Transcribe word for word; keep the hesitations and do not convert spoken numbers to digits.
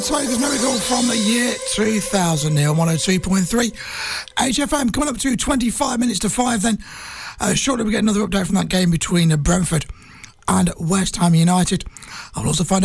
Tigers Miracle from the year two thousand here on one oh two point three H F M. Coming up to twenty-five minutes to five then. Uh, shortly we get another update from that game between uh, Brentford and West Ham United. I'll also find out